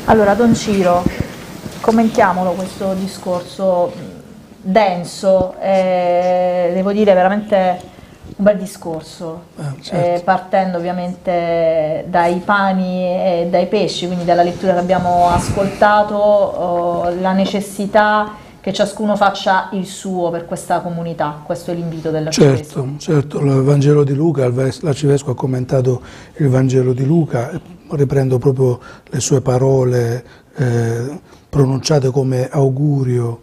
Allora, Don Ciro, commentiamolo questo discorso denso, devo dire veramente un bel discorso, certo. partendo ovviamente dai pani e dai pesci, quindi dalla lettura che abbiamo ascoltato, la necessità che ciascuno faccia il suo per questa comunità, questo è l'invito dell'Arcivescovo. Certo, il Vangelo di Luca, l'Arcivescovo ha commentato il Vangelo di Luca, riprendo proprio le sue parole pronunciate come augurio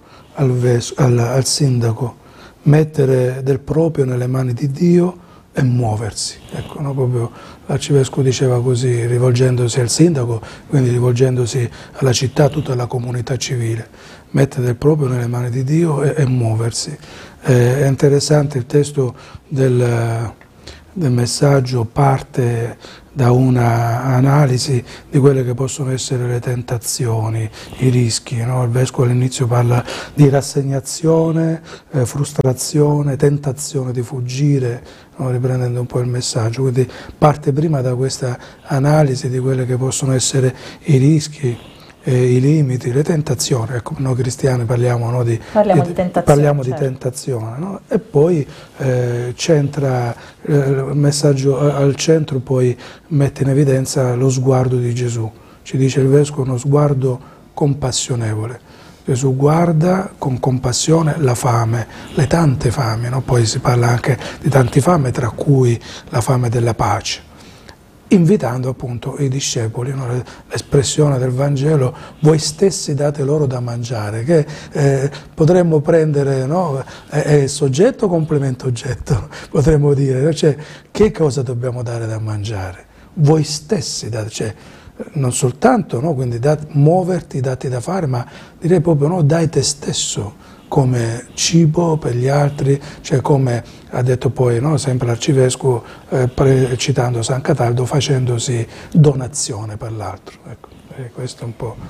al sindaco: mettere del proprio nelle mani di Dio e muoversi. Ecco, no, proprio l'Arcivescovo diceva così, rivolgendosi al sindaco, quindi rivolgendosi alla città, a tutta la comunità civile: mettere del proprio nelle mani di Dio e muoversi. È interessante il testo del messaggio, parte da una analisi di quelle che possono essere le tentazioni, i rischi, no? Il Vescovo all'inizio parla di rassegnazione, frustrazione, tentazione di fuggire, no? Riprendendo un po' il messaggio, quindi parte prima da questa analisi di quelle che possono essere i rischi, i limiti, le tentazioni. Ecco, noi cristiani parliamo, no, Parliamo di tentazione, parliamo certo. di tentazione, no? E poi c'entra il messaggio al centro, poi mette in evidenza lo sguardo di Gesù. Ci dice il Vescovo, uno sguardo compassionevole. Gesù guarda con compassione la fame, le tante fami, no? Poi si parla anche di tante fame, tra cui la fame della pace, invitando appunto i discepoli, no? L'espressione del Vangelo: voi stessi date loro da mangiare, che potremmo prendere, no? È soggetto complemento oggetto, potremmo dire, cioè, che cosa dobbiamo dare da mangiare? Voi stessi date, cioè, non soltanto, no? Quindi muoverti, dati da fare, ma direi proprio, no? Dai te stesso come cibo per gli altri, cioè come ha detto poi, no, sempre l'Arcivescovo, citando San Cataldo, facendosi donazione per l'altro. Ecco, questo è un po'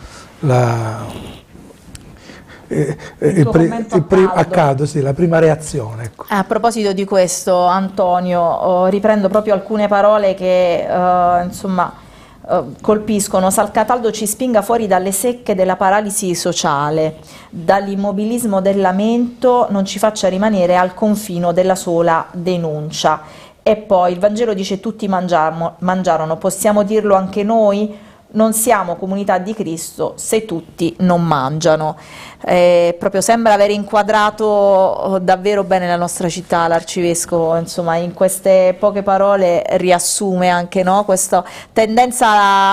la prima reazione. Ecco. A proposito di questo, Antonio, riprendo proprio alcune parole che insomma colpiscono. San Cataldo ci spinga fuori dalle secche della paralisi sociale, dall'immobilismo del lamento, non ci faccia rimanere al confino della sola denuncia. E poi il Vangelo dice: tutti mangiarono, possiamo dirlo anche noi? Non siamo comunità di Cristo se tutti non mangiano. Proprio sembra aver inquadrato davvero bene la nostra città l'Arcivescovo, insomma, in queste poche parole riassume anche, no, questa tendenza